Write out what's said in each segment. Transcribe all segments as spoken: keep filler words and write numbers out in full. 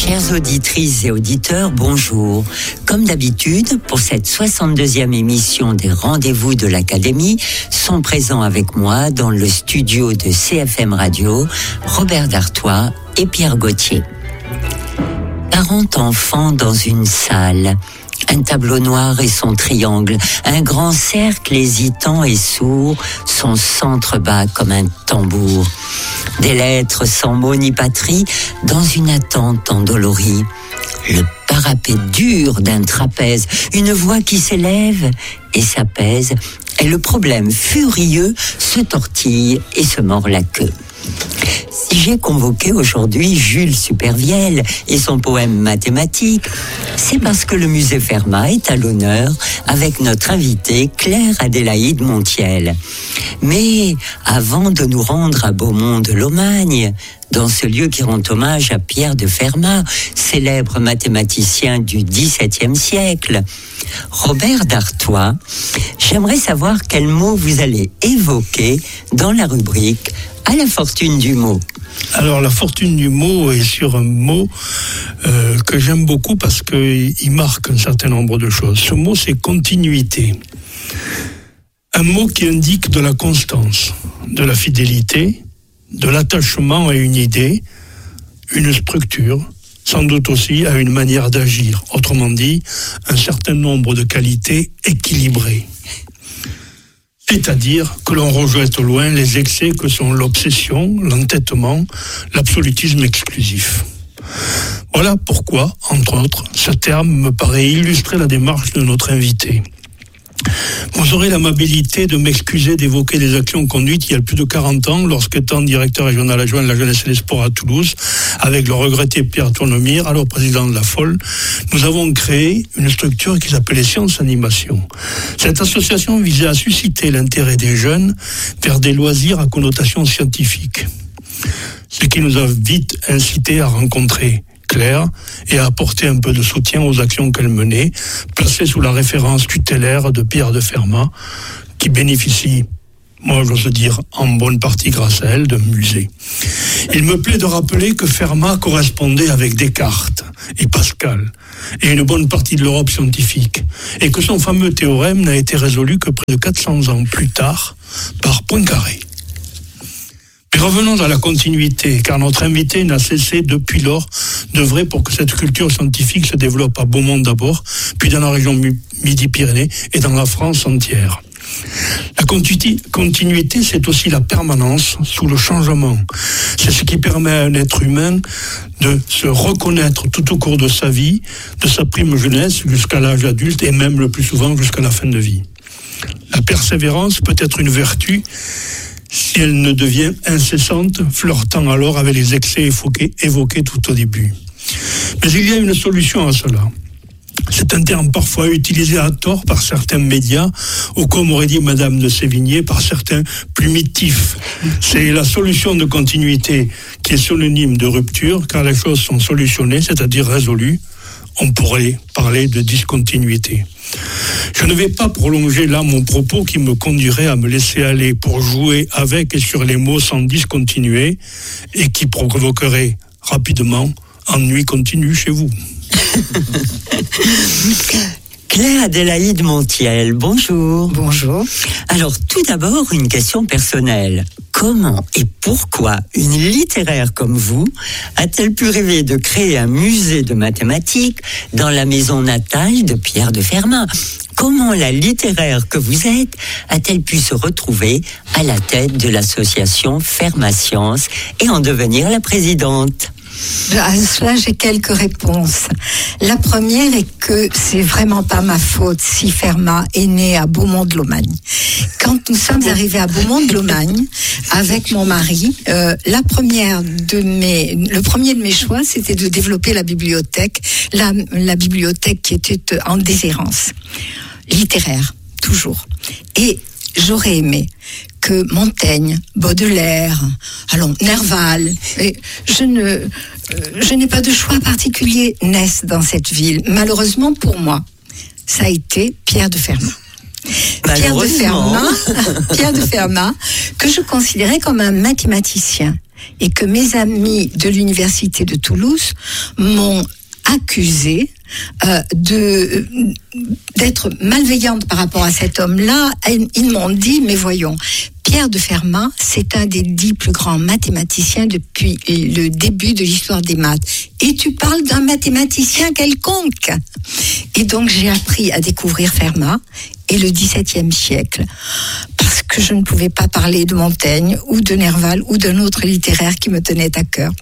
Chères auditrices et auditeurs, bonjour. Comme d'habitude, pour cette soixante-deuxième émission des Rendez-vous de l'Académie, sont présents avec moi dans le studio de C F M Radio, Robert Dartois et Pierre Gauthier. quarante enfants dans une salle. Un tableau noir et son triangle, un grand cercle hésitant et sourd, son centre bat comme un tambour. Des lettres sans mot ni patrie, dans une attente endolorie. Le parapet dur d'un trapèze, une voix qui s'élève et s'apaise, et le problème furieux se tortille et se mord la queue. Si j'ai convoqué aujourd'hui Jules Supervielle et son poème mathématique, c'est parce que le musée Fermat est à l'honneur avec notre invitée Claire Adélaïde Montiel. Mais avant de nous rendre à Beaumont-de-Lomagne, dans ce lieu qui rend hommage à Pierre de Fermat, célèbre mathématicien du dix-septième siècle, Robert Dartois, j'aimerais savoir quel mot vous allez évoquer dans la rubrique à la fortune du mot. Alors la fortune du mot est sur un mot euh, que j'aime beaucoup parce qu'il marque un certain nombre de choses. Ce mot, c'est continuité. Un mot qui indique de la constance, de la fidélité, de l'attachement à une idée, une structure, sans doute aussi à une manière d'agir. Autrement dit, un certain nombre de qualités équilibrées. C'est-à-dire que l'on rejette au loin les excès que sont l'obsession, l'entêtement, l'absolutisme exclusif. Voilà pourquoi, entre autres, ce terme me paraît illustrer la démarche de notre invité. Vous aurez l'amabilité de m'excuser d'évoquer des actions conduites il y a plus de quarante ans, lorsqu'étant directeur régional adjoint de la jeunesse et des sports à Toulouse, avec le regretté Pierre Tournemire, alors président de la F O L, nous avons créé une structure qui s'appelait Sciences Animation. Cette association visait à susciter l'intérêt des jeunes vers des loisirs à connotation scientifique. Ce qui nous a vite incité à rencontrer Claire et à apporter un peu de soutien aux actions qu'elle menait, placées sous la référence tutélaire de Pierre de Fermat, qui bénéficie, moi j'ose dire, en bonne partie grâce à elle, d'un musée. Il me plaît de rappeler que Fermat correspondait avec Descartes et Pascal, et une bonne partie de l'Europe scientifique, et que son fameux théorème n'a été résolu que près de quatre cents ans plus tard par Poincaré. Mais revenons à la continuité, car notre invité n'a cessé depuis lors d'œuvrer pour que cette culture scientifique se développe à Beaumont d'abord, puis dans la région Midi-Pyrénées et dans la France entière. La continuité, c'est aussi la permanence sous le changement. C'est ce qui permet à un être humain de se reconnaître tout au cours de sa vie, de sa prime jeunesse jusqu'à l'âge adulte et même le plus souvent jusqu'à la fin de vie. La persévérance peut être une vertu si elle ne devient incessante, flirtant alors avec les excès évoqués, évoqués tout au début. Mais il y a une solution à cela. C'est un terme parfois utilisé à tort par certains médias, ou comme aurait dit Madame de Sévigné, par certains plumitifs. C'est la solution de continuité qui est synonyme de rupture, car les choses sont solutionnées, c'est-à-dire résolues. On pourrait parler de discontinuité. Je ne vais pas prolonger là mon propos qui me conduirait à me laisser aller pour jouer avec et sur les mots sans discontinuer et qui provoquerait rapidement ennui continu chez vous. Claire Adélaïde Montiel, bonjour. Bonjour. Alors, tout d'abord, une question personnelle. Comment et pourquoi une littéraire comme vous a-t-elle pu rêver de créer un musée de mathématiques dans la maison natale de Pierre de Fermat ? Comment la littéraire que vous êtes a-t-elle pu se retrouver à la tête de l'association Fermat Sciences et en devenir la présidente ? À cela, j'ai quelques réponses. La première est que c'est vraiment pas ma faute si Fermat est né à Beaumont-de-Lomagne. Quand nous sommes arrivés à Beaumont-de-Lomagne avec mon mari, euh, la première de mes, le premier de mes choix, c'était de développer la bibliothèque, la, la bibliothèque qui était en déshérence, littéraire, toujours. Et j'aurais aimé que Montaigne, Baudelaire, allons, Nerval, et je ne, euh, je n'ai pas de choix particulier, naissent dans cette ville. Malheureusement pour moi, ça a été Pierre de Fermat. Pierre de Fermat, Pierre de Fermat, que je considérais comme un mathématicien. et que mes amis de l'université de Toulouse m'ont accusé euh, de d'être malveillante par rapport à cet homme-là. Ils m'ont dit, mais voyons, Pierre de Fermat, c'est un des dix plus grands mathématiciens depuis le début de l'histoire des maths. Et tu parles d'un mathématicien quelconque. Et donc j'ai appris à découvrir Fermat et le dix-septième siècle, parce que je ne pouvais pas parler de Montaigne ou de Nerval ou d'un autre littéraire qui me tenait à cœur.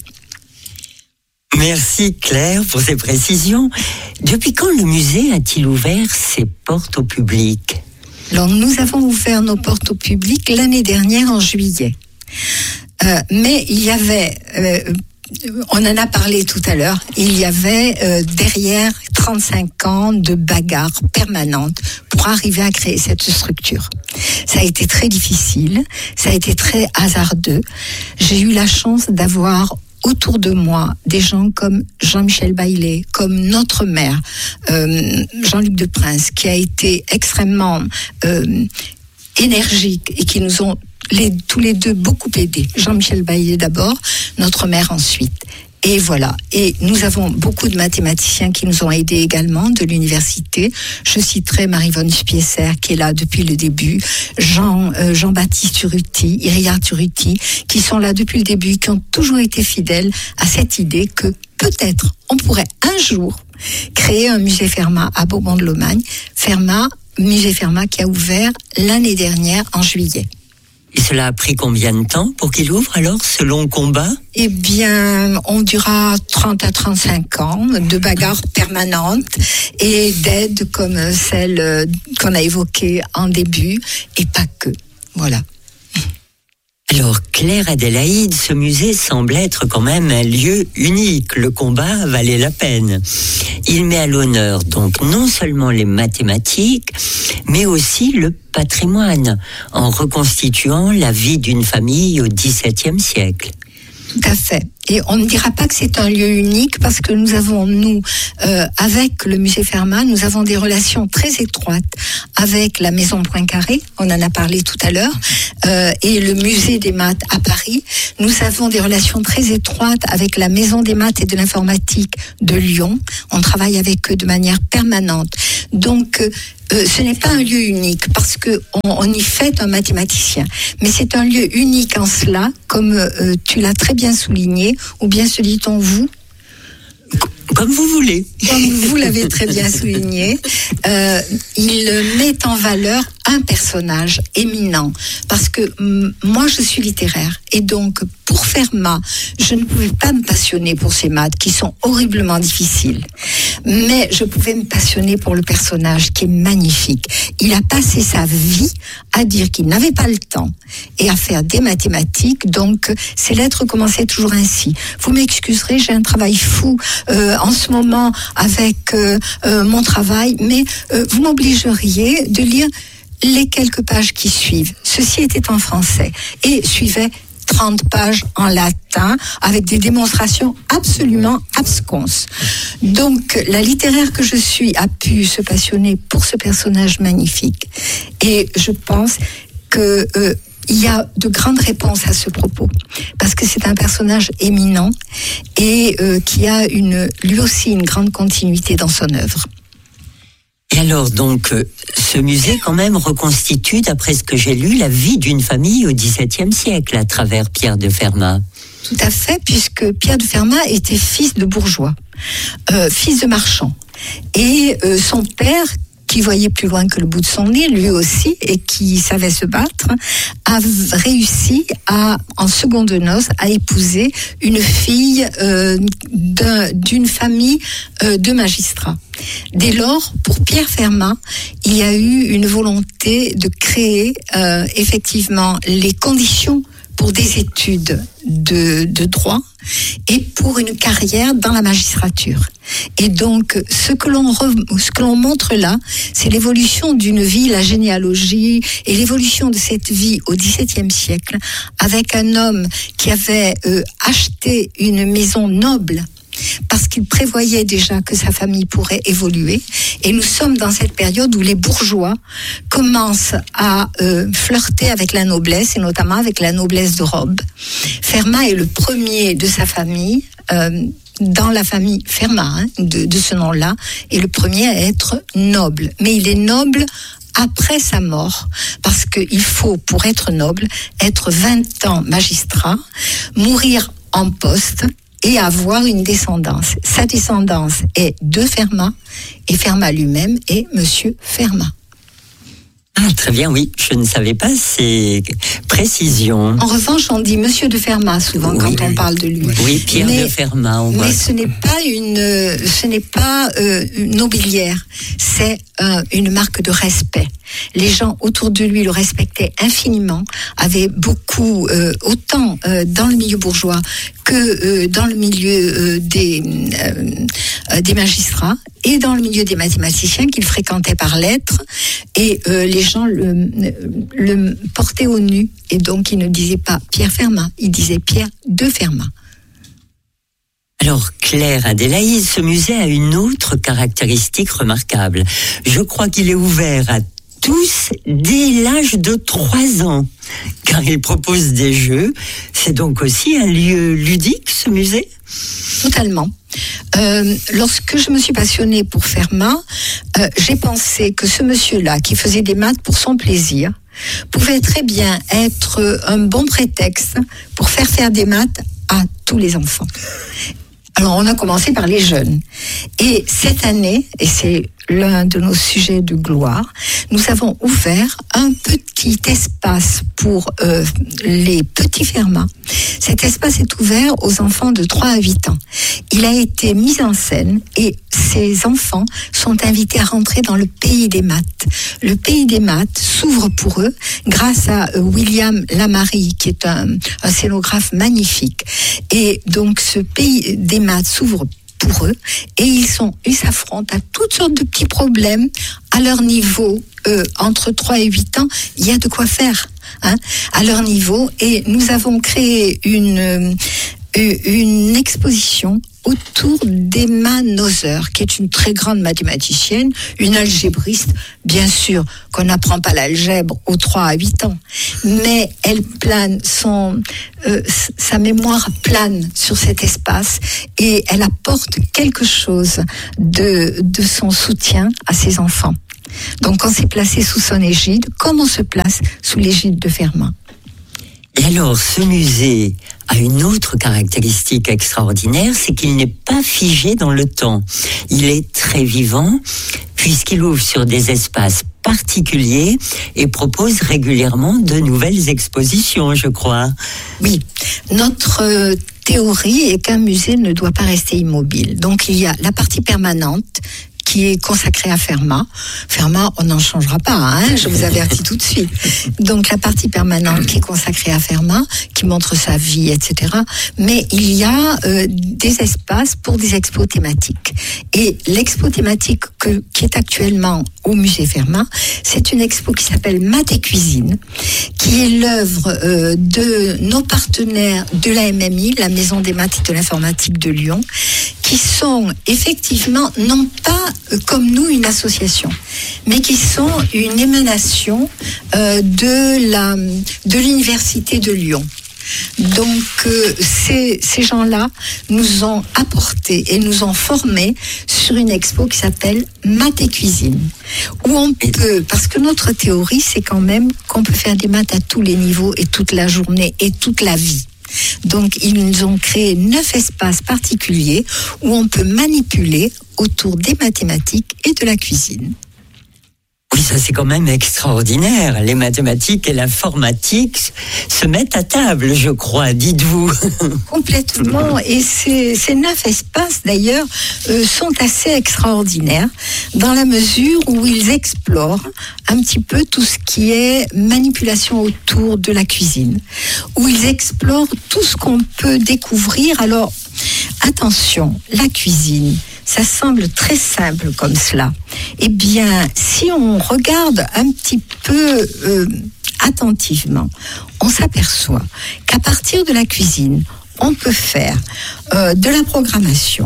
Merci Claire pour ces précisions. Depuis quand le musée a-t-il ouvert ses portes au public ? Alors, nous avons ouvert nos portes au public l'année dernière en juillet. Euh, mais il y avait, euh, on en a parlé tout à l'heure, il y avait euh, derrière trente-cinq ans de bagarres permanentes pour arriver à créer cette structure. Ça a été très difficile, ça a été très hasardeux. J'ai eu la chance d'avoir autour de moi des gens comme Jean-Michel Baillet, comme notre maire, euh, Jean-Luc Deprince, qui a été extrêmement euh, énergique et qui nous ont les, tous les deux beaucoup aidés. Jean-Michel Baillet d'abord, notre maire ensuite. Et voilà. Et nous avons beaucoup de mathématiciens qui nous ont aidés également de l'université. Je citerai Marie-Vonne Spiesser qui est là depuis le début, Jean, euh, Jean-Baptiste Urruti, Iriart Urruti, qui sont là depuis le début, qui ont toujours été fidèles à cette idée que peut-être on pourrait un jour créer un musée Fermat à Beaumont-de-Lomagne. Fermat, musée Fermat qui a ouvert l'année dernière en juillet. Et cela a pris combien de temps pour qu'il ouvre alors, ce long combat ? Eh bien, on dura trente à trente-cinq ans de bagarres permanentes et d'aides comme celle qu'on a évoquée en début, et pas que. Voilà. Alors, Claire Adélaïde, ce musée semble être quand même un lieu unique. Le combat valait la peine. Il met à l'honneur donc non seulement les mathématiques, mais aussi le patrimoine, en reconstituant la vie d'une famille au dix-septième siècle. Tout à fait. Et on ne dira pas que c'est un lieu unique parce que nous avons, nous, euh, avec le musée Fermat, nous avons des relations très étroites avec la Maison Poincaré, on en a parlé tout à l'heure, euh, et le musée des maths à Paris. Nous avons des relations très étroites avec la Maison des maths et de l'informatique de Lyon. On travaille avec eux de manière permanente. Donc, euh, ce n'est pas un lieu unique parce que on, on y fête un mathématicien, mais c'est un lieu unique en cela, comme euh, tu l'as très bien souligné, ou bien se dit-on vous ? Comme vous voulez. Comme vous l'avez très bien souligné, euh, il met en valeur un personnage éminent. Parce que m- moi, je suis littéraire. Et donc, pour Fermat, je ne pouvais pas me passionner pour ces maths qui sont horriblement difficiles. Mais je pouvais me passionner pour le personnage qui est magnifique. Il a passé sa vie à dire qu'il n'avait pas le temps et à faire des mathématiques. Donc, ses lettres commençaient toujours ainsi. Vous m'excuserez, j'ai un travail fou euh, en ce moment avec euh, euh, mon travail, mais euh, vous m'obligeriez de lire les quelques pages qui suivent. Ceci était en français et suivait trente pages en latin avec des démonstrations absolument absconses. Donc, la littéraire que je suis a pu se passionner pour ce personnage magnifique. Et je pense que euh, il y a de grandes réponses à ce propos, parce que c'est un personnage éminent et euh, qui a une, lui aussi une grande continuité dans son œuvre. Et alors, donc, euh, ce musée, quand même, reconstitue, d'après ce que j'ai lu, la vie d'une famille au dix-septième siècle, à travers Pierre de Fermat. Tout à fait, puisque Pierre de Fermat était fils de bourgeois, euh, fils de marchand. Et euh, son père, qui voyait plus loin que le bout de son nez, lui aussi, et qui savait se battre, a réussi à, en seconde noces, à épouser une fille euh, d'un, d'une famille euh, de magistrats. Dès lors, pour Pierre Fermat, il y a eu une volonté de créer euh, effectivement les conditions pour des études de, de droit et pour une carrière dans la magistrature. Et donc, ce que l'on, re, ce que l'on montre là, c'est l'évolution d'une vie, la généalogie, et l'évolution de cette vie au dix-septième siècle, avec un homme qui avait euh, acheté une maison noble, parce parce qu'il prévoyait déjà que sa famille pourrait évoluer. Et nous sommes dans cette période où les bourgeois commencent à euh, flirter avec la noblesse, et notamment avec la noblesse de robe. Fermat est le premier de sa famille, euh, dans la famille Fermat, hein, de, de ce nom-là, est le premier à être noble. Mais il est noble après sa mort, parce qu'il faut, pour être noble, être vingt ans magistrat, mourir en poste et avoir une descendance. Sa descendance est de Fermat, et Fermat lui-même est Monsieur Fermat. Ah, très bien, oui, je ne savais pas ces précisions. En revanche, on dit Monsieur de Fermat souvent oui, quand on parle de lui. Oui, Pierre mais, de Fermat. On mais voit. ce n'est pas une, ce n'est pas euh, une nobiliaire, c'est euh, une marque de respect. Les gens autour de lui le respectaient infiniment, avaient beaucoup, euh, autant euh, dans le milieu bourgeois que euh, dans le milieu euh, des, euh, des magistrats et dans le milieu des mathématiciens qu'il fréquentait par lettres. Et euh, les gens le, le portaient au nu. Et donc, ils ne disaient pas Pierre Fermat, ils disaient Pierre de Fermat. Alors, Claire Adélaïde, ce musée a une autre caractéristique remarquable. Je crois qu'il est ouvert à tous dès l'âge de trois ans, car il propose des jeux. C'est donc aussi un lieu ludique, ce musée ? Totalement. Euh, lorsque je me suis passionnée pour Fermat, euh, j'ai pensé que ce monsieur-là, qui faisait des maths pour son plaisir, pouvait très bien être un bon prétexte pour faire faire des maths à tous les enfants. Alors, on a commencé par les jeunes. Et cette année, et c'est l'un de nos sujets de gloire, nous avons ouvert un petit espace pour euh, les petits Fermat. Cet espace est ouvert aux enfants de trois à huit ans. Il a été mis en scène et ces enfants sont invités à rentrer dans le pays des maths. Le pays des maths s'ouvre pour eux grâce à euh, William Lamarie, qui est un, un scénographe magnifique. Et donc, ce pays des maths s'ouvre pour eux et ils sont ils s'affrontent à toutes sortes de petits problèmes à leur niveau. Euh, entre trois et huit ans, il y a de quoi faire hein, à leur niveau. Et nous avons créé une euh, une exposition autour d'Emma Noether, qui est une très grande mathématicienne, une algébriste, bien sûr qu'on n'apprend pas l'algèbre aux trois à huit ans, mais elle plane, son, euh, sa mémoire plane sur cet espace et elle apporte quelque chose de, de son soutien à ses enfants. Donc on s'est placé sous son égide, comme on se place sous l'égide de Fermat. Et alors, ce musée a une autre caractéristique extraordinaire, c'est qu'il n'est pas figé dans le temps. Il est très vivant, puisqu'il ouvre sur des espaces particuliers et propose régulièrement de nouvelles expositions, je crois. Oui, notre théorie est qu'un musée ne doit pas rester immobile. Donc, il y a la partie permanente, qui est consacré à Fermat. Fermat, on n'en changera pas, hein, je vous avertis tout de suite. Donc la partie permanente qui est consacrée à Fermat, qui montre sa vie, et cetera. Mais il y a euh, des espaces pour des expos thématiques. Et l'expo thématique que, qui est actuellement au musée Fermat, c'est une expo qui s'appelle Maths et Cuisine, qui est l'œuvre euh, de nos partenaires de la M M I, la Maison des Maths et de l'Informatique de Lyon, qui sont effectivement non pas comme nous une association, mais qui sont une émanation euh, de la de l'université de Lyon. Donc euh, ces, ces gens-là nous ont apporté et nous ont formés sur une expo qui s'appelle Maths et Cuisine, où on peut, parce que notre théorie c'est quand même qu'on peut faire des maths à tous les niveaux et toute la journée et toute la vie. Donc ils nous ont créé neuf espaces particuliers où on peut manipuler autour des mathématiques et de la cuisine. Oui, ça c'est quand même extraordinaire. Les mathématiques et l'informatique se mettent à table, je crois, dites-vous. Complètement. Et ces, ces neuf espaces, d'ailleurs, euh, sont assez extraordinaires dans la mesure où ils explorent un petit peu tout ce qui est manipulation autour de la cuisine, où ils explorent tout ce qu'on peut découvrir. Alors, attention, la cuisine, ça semble très simple comme cela. Eh bien, si on regarde un petit peu euh, attentivement, on s'aperçoit qu'à partir de la cuisine, on peut faire euh, de la programmation,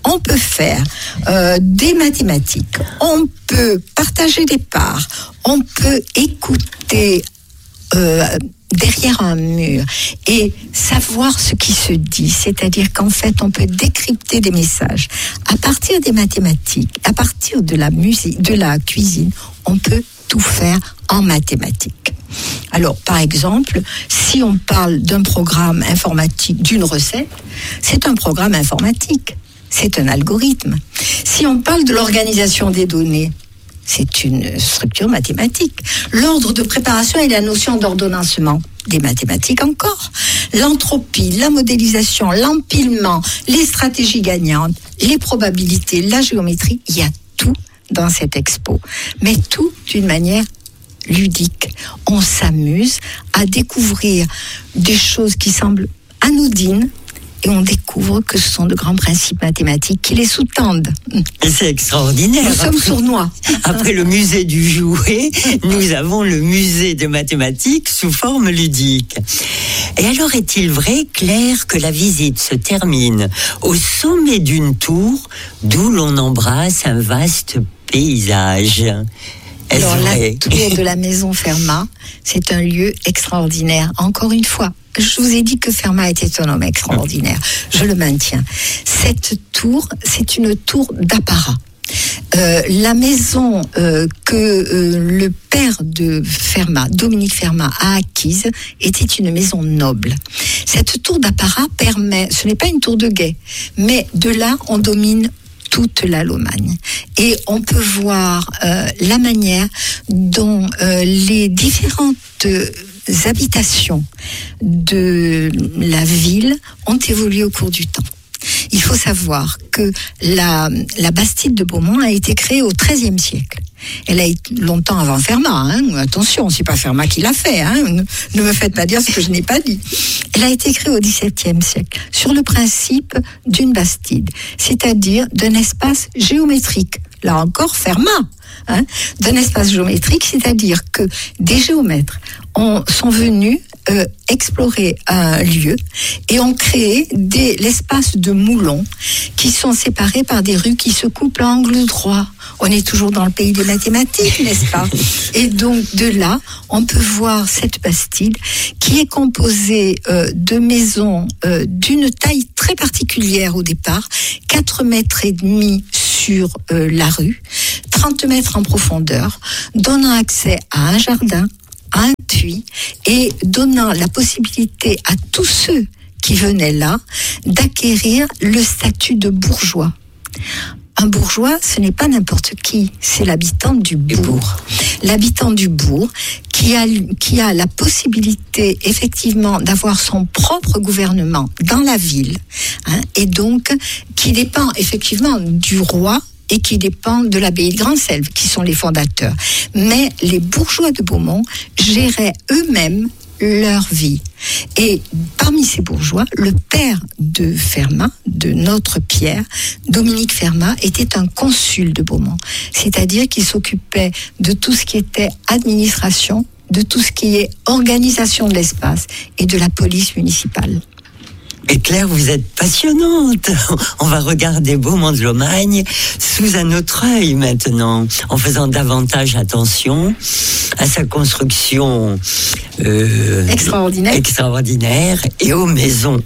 on peut faire euh, des mathématiques, on peut partager des parts, on peut écouter euh, derrière un mur et savoir ce qui se dit, c'est-à-dire qu'en fait on peut décrypter des messages à partir des mathématiques, à partir de la musique, de la cuisine, on peut tout faire en mathématiques. Alors, par exemple, si on parle d'un programme informatique, d'une recette, c'est un programme informatique, c'est un algorithme. Si on parle de l'organisation des données, c'est une structure mathématique. L'ordre de préparation et la notion d'ordonnancement, des mathématiques encore. L'entropie, la modélisation, l'empilement, les stratégies gagnantes, les probabilités, la géométrie, il y a tout dans cette expo. Mais tout d'une manière ludique. On s'amuse à découvrir des choses qui semblent anodines et on découvre que ce sont de grands principes mathématiques qui les sous-tendent. Et c'est extraordinaire. Nous sommes sournois. Après le musée du jouet, nous avons le musée de mathématiques sous forme ludique. Et alors, est-il vrai, Claire, que la visite se termine au sommet d'une tour d'où l'on embrasse un vaste paysage? Alors, la tour de la maison Fermat, c'est un lieu extraordinaire. Encore une fois, je vous ai dit que Fermat était un homme extraordinaire. Je le maintiens. Cette tour, c'est une tour d'apparat. Euh, la maison euh, que euh, le père de Fermat, Dominique Fermat, a acquise était une maison noble. Cette tour d'apparat permet, ce n'est pas une tour de guet, mais de là, on domine toute la Lomagne. Et on peut voir euh, la manière dont euh, les différentes euh, habitations de la ville ont évolué au cours du temps. Il faut savoir que la, la Bastide de Beaumont a été créée au treizième siècle. Elle a été longtemps avant Fermat, hein. Attention, c'est pas Fermat qui l'a fait, hein. ne, ne me faites pas dire ce que je n'ai pas dit. Elle a été créée au dix-septième siècle, sur le principe d'une bastide, c'est-à-dire d'un espace géométrique. Là encore, Fermat, hein, d'un espace géométrique, c'est-à-dire que des géomètres ont, sont venus euh, explorer un lieu et ont créé des, l'espace de moulons qui sont séparés par des rues qui se coupent à angle droit. On est toujours dans le pays des mathématiques, n'est-ce pas? Et donc, de là, on peut voir cette bastide qui est composée euh, de maisons euh, d'une taille très particulière au départ, quatre mètres et demi sur euh, la rue, trente mètres en profondeur, donnant accès à un jardin, à un puits et donnant la possibilité à tous ceux qui venaient là d'acquérir le statut de bourgeois. Un bourgeois, ce n'est pas n'importe qui, c'est l'habitant du bourg. L'habitant du bourg qui a, qui a la possibilité effectivement d'avoir son propre gouvernement dans la ville, hein, et donc qui dépend effectivement du roi et qui dépend de l'abbaye de Grand-Selve, qui sont les fondateurs. Mais les bourgeois de Beaumont géraient eux-mêmes leur vie. Et parmi ces bourgeois, le père de Fermat, de notre Pierre, Dominique Fermat, était un consul de Beaumont. C'est-à-dire qu'il s'occupait de tout ce qui était administration, de tout ce qui est organisation de l'espace et de la police municipale. Et Claire, vous êtes passionnante. On va regarder Beaumont de Lomagne sous un autre œil maintenant, en faisant davantage attention à sa construction euh, extraordinaire. extraordinaire et aux maisons.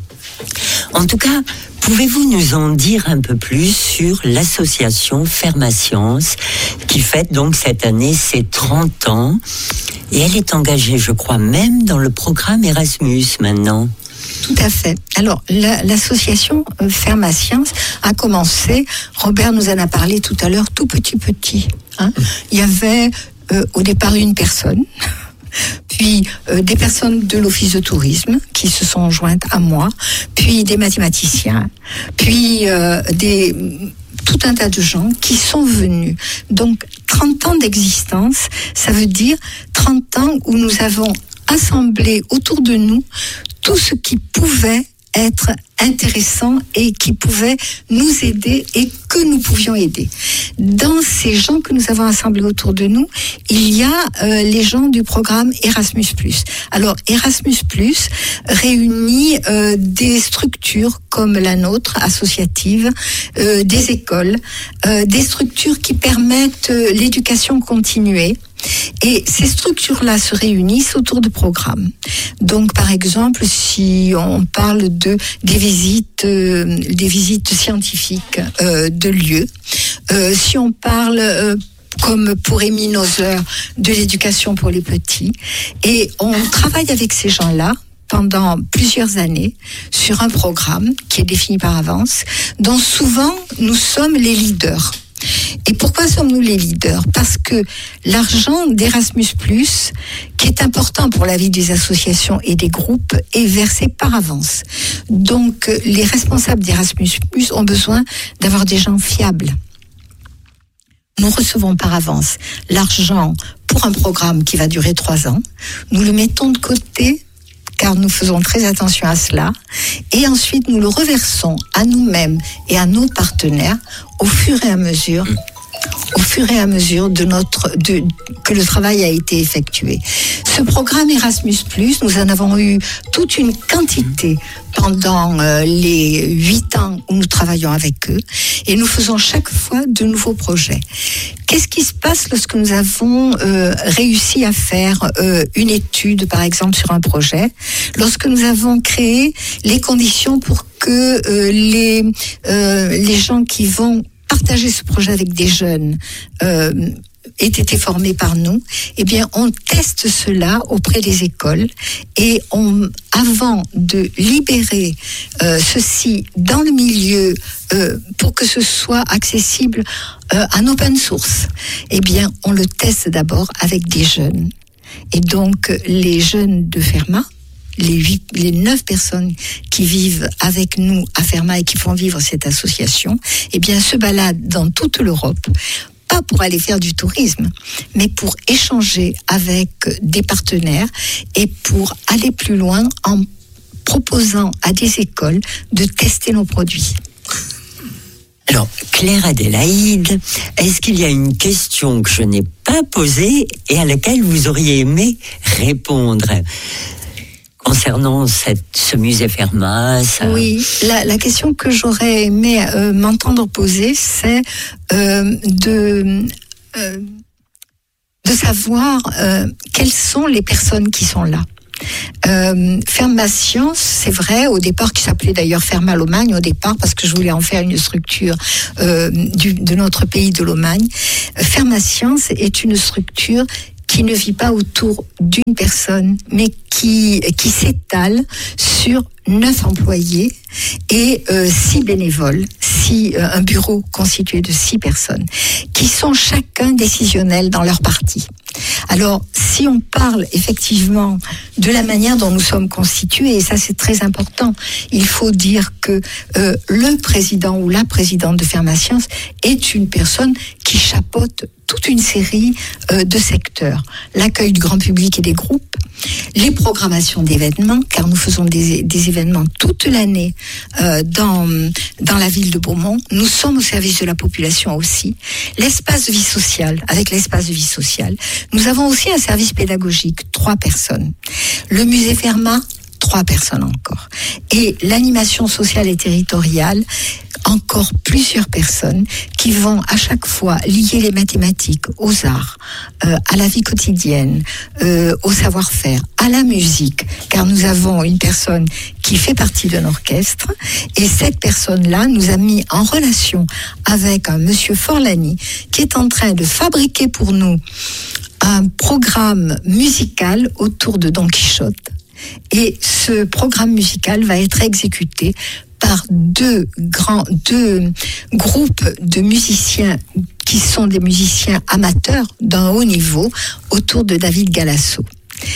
En tout cas, pouvez-vous nous en dire un peu plus sur l'association Fermascience qui fête donc cette année ses trente ans et elle est engagée, je crois, même dans le programme Erasmus maintenant. Tout à fait. Alors, la, l'association Fermascience a commencé, Robert nous en a parlé tout à l'heure, tout petit petit. Hein. Il y avait euh, au départ une personne, puis euh, des personnes de l'office de tourisme qui se sont jointes à moi, puis des mathématiciens, puis euh, des... tout un tas de gens qui sont venus. Donc, trente ans d'existence, ça veut dire trente ans où nous avons assemblé autour de nous tout ce qui pouvait être intéressants et qui pouvaient nous aider et que nous pouvions aider. Dans ces gens que nous avons assemblés autour de nous, il y a euh, les gens du programme Erasmus plus. Alors Erasmus plus réunit euh, des structures comme la nôtre, associative, euh, des écoles, euh, des structures qui permettent euh, l'éducation continuée. Et ces structures-là se réunissent autour de programmes. Donc, par exemple, si on parle de des visites, euh, des visites scientifiques euh, de lieux, euh, si on parle euh, comme pour Amy Noser, de l'éducation pour les petits, et on travaille avec ces gens-là pendant plusieurs années sur un programme qui est défini par avance, dont souvent nous sommes les leaders. Et pourquoi sommes-nous les leaders ? Parce que l'argent d'Erasmus plus, qui est important pour la vie des associations et des groupes, est versé par avance. Donc, les responsables d'Erasmus plus ont besoin d'avoir des gens fiables. Nous recevons par avance l'argent pour un programme qui va durer trois ans. Nous le mettons de côté, car nous faisons très attention à cela, et ensuite nous le reversons à nous-mêmes et à nos partenaires au fur et à mesure, au fur et à mesure de notre, de, que le travail a été effectué. Ce programme Erasmus plus, nous en avons eu toute une quantité pendant euh, les huit ans où nous travaillons avec eux, et nous faisons chaque fois de nouveaux projets. Qu'est-ce qui se passe lorsque nous avons euh, réussi à faire euh, une étude, par exemple, sur un projet, lorsque nous avons créé les conditions pour que euh, les, euh, les gens qui vont partager ce projet avec des jeunes euh, aient été formés par nous, eh bien, on teste cela auprès des écoles et on, avant de libérer euh, ceci dans le milieu euh, pour que ce soit accessible euh, en open source, eh bien, on le teste d'abord avec des jeunes. Et donc, les jeunes de Fermat, les huit, les neuf personnes qui vivent avec nous à Fermat et qui font vivre cette association, eh bien, se baladent dans toute l'Europe, pas pour aller faire du tourisme, mais pour échanger avec des partenaires et pour aller plus loin en proposant à des écoles de tester nos produits. Alors, Claire Adélaïde, est-ce qu'il y a une question que je n'ai pas posée et à laquelle vous auriez aimé répondre concernant cette, ce musée Fermat? Ça... Oui, la, la question que j'aurais aimé euh, m'entendre poser, c'est euh, de, euh, de savoir euh, quelles sont les personnes qui sont là. Euh, Fermat Science, c'est vrai, au départ, qui s'appelait d'ailleurs Fermat Lomagne, au départ, parce que je voulais en faire une structure euh, du, de notre pays de Lomagne. Fermat Science est une structure qui ne vit pas autour d'une personne, mais qui, qui s'étale sur neuf employés et euh, six bénévoles, six, euh, un bureau constitué de six personnes, qui sont chacun décisionnels dans leur parti. Alors, si on parle effectivement de la manière dont nous sommes constitués, et ça c'est très important, il faut dire que euh, le président ou la présidente de Fermat Science est une personne qui chapeaute toute une série euh, de secteurs. L'accueil du grand public et des groupes, les programmations d'événements, car nous faisons des, des événements toute l'année euh, dans, dans la ville de Beaumont. Nous sommes au service de la population aussi. L'espace de vie sociale, avec l'espace de vie sociale. Nous avons aussi un service pédagogique, trois personnes. Le musée Fermat, trois personnes encore. Et l'animation sociale et territoriale, encore plusieurs personnes qui vont à chaque fois lier les mathématiques aux arts, euh, à la vie quotidienne, euh, au savoir-faire, à la musique, car nous avons une personne qui fait partie d'un orchestre, et cette personne-là nous a mis en relation avec un monsieur Forlani qui est en train de fabriquer pour nous un programme musical autour de Don Quichotte. Et ce programme musical va être exécuté par deux grands, deux groupes de musiciens qui sont des musiciens amateurs d'un haut niveau autour de David Galasso.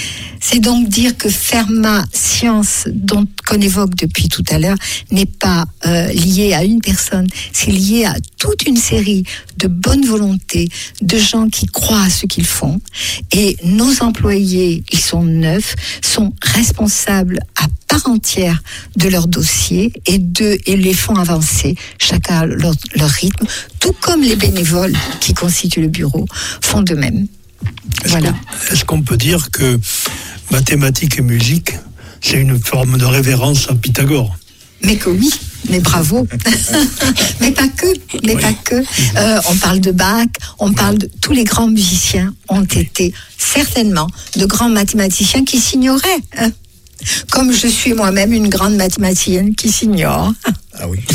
C'est donc dire que Fermat Science, dont qu'on évoque depuis tout à l'heure, n'est pas euh, lié à une personne, c'est lié à toute une série de bonnes volontés, de gens qui croient à ce qu'ils font. Et nos employés, ils sont neuf, sont responsables à part entière de leur dossier et, de, et les font avancer, chacun à leur, leur rythme, tout comme les bénévoles qui constituent le bureau font de même. Est-ce Voilà. qu'on, est-ce qu'on peut dire que mathématiques et musique, c'est une forme de révérence à Pythagore? Mais que oui, mais bravo. Mais pas que, mais oui. pas que. Euh, on parle de Bach, on parle de tous les grands musiciens ont été certainement de grands mathématiciens qui s'ignoraient. Hein. Comme je suis moi-même une grande mathématicienne qui s'ignore. Ah oui.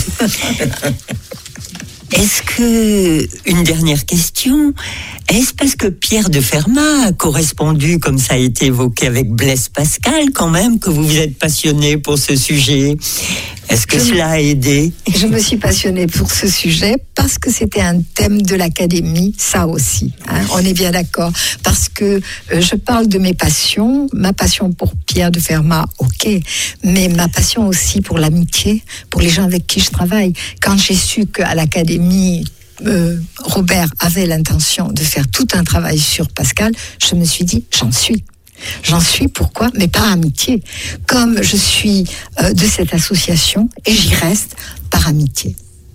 Est-ce que, une dernière question, est-ce parce que Pierre de Fermat a correspondu, comme ça a été évoqué avec Blaise Pascal quand même, que vous vous êtes passionné pour ce sujet? Est-ce que je cela a aidé? Je me suis passionnée pour ce sujet parce que c'était un thème de l'académie, ça aussi. Hein, on est bien d'accord. Parce que euh, je parle de mes passions, ma passion pour Pierre de Fermat, ok, mais ma passion aussi pour l'amitié, pour les gens avec qui je travaille. Quand j'ai su qu'à l'académie, euh, Robert avait l'intention de faire tout un travail sur Pascal, je me suis dit, j'en suis. J'en suis, pourquoi? Mais par amitié. Comme je suis euh, de cette association, et j'y reste par amitié.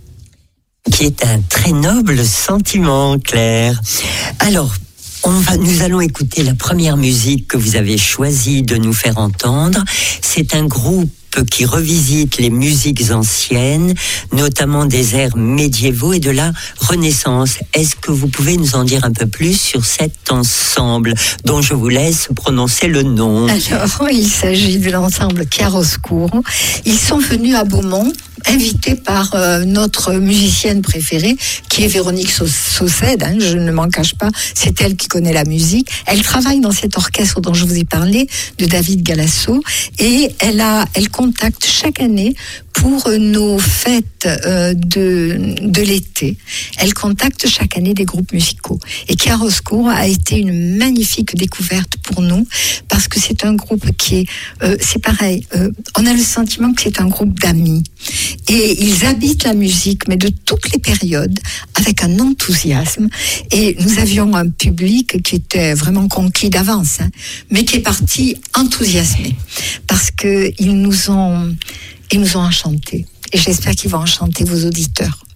Qui est un très noble sentiment, Claire. Alors, on va, nous allons écouter la première musique que vous avez choisi de nous faire entendre. C'est un groupe qui revisite les musiques anciennes, notamment des airs médiévaux et de la Renaissance. Est-ce que vous pouvez nous en dire un peu plus sur cet ensemble dont je vous laisse prononcer le nom? Alors, il s'agit de l'ensemble Chiaroscuro. Ils sont venus à Beaumont, invités par euh, notre musicienne préférée, qui est Véronique Saucède, hein, je ne m'en cache pas, c'est elle qui connaît la musique. Elle travaille dans cet orchestre dont je vous ai parlé, de David Galasso, et elle a, elle contacte chaque année pour nos fêtes euh, de, de l'été. Elle contacte chaque année des groupes musicaux. Et Chiaroscuro a été une magnifique découverte pour nous, parce que c'est un groupe qui est, euh, c'est pareil, euh, on a le sentiment que c'est un groupe d'amis. Et ils habitent la musique, mais de toutes les périodes, avec un enthousiasme. Et nous avions un public qui était vraiment conquis d'avance, hein, mais qui est parti enthousiasmé, parce que ils nous ont, ils nous ont enchantés. Et j'espère qu'ils vont enchanter vos auditeurs.